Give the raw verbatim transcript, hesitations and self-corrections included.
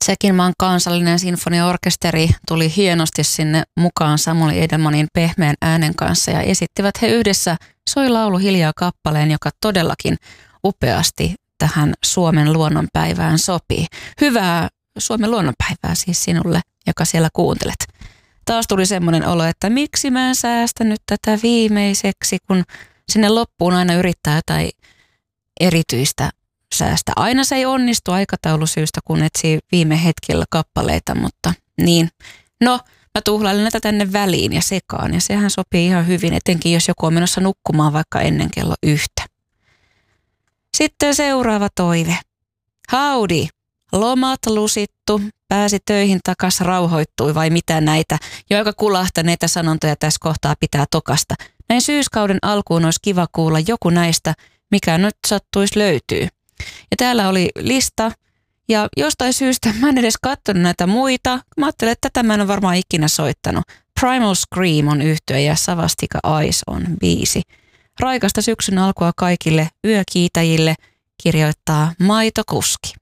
Tšekin maan kansallinen sinfoniaorkesteri tuli hienosti sinne mukaan Samuli Edelmanin pehmeän äänen kanssa ja esittivät he yhdessä Soi laulu hiljaa kappaleen, joka todellakin upeasti tähän Suomen luonnonpäivään sopii. Hyvää Suomen luonnonpäivää siis sinulle, joka siellä kuuntelet. Taas tuli semmoinen olo, että miksi mä en säästänyt tätä viimeiseksi, kun sinne loppuun aina yrittää jotain erityistä säästä. Aina se ei onnistu aikataulusyystä, kun etsii viime hetkellä kappaleita, mutta niin. No, mä tuhlailen näitä tänne väliin ja sekaan ja sehän sopii ihan hyvin, etenkin jos joku on menossa nukkumaan vaikka ennen kello yhtä. Sitten seuraava toive. Howdy, lomat lusittu, pääsi töihin takas, rauhoittui vai mitä näitä jo aika kulahtaneita sanontoja tässä kohtaa pitää tokasta. Näin syyskauden alkuun olisi kiva kuulla joku näistä, mikä nyt sattuisi löytyy. Ja täällä oli lista ja jostain syystä mä en edes katsonut näitä muita. Mä ajattelin, että tätä mä en ole varmaan ikinä soittanut. Primal Scream on yhtye ja Savastika Eyes on biisi. Raikasta syksyn alkua kaikille yökiitäjille kirjoittaa Maitokuski.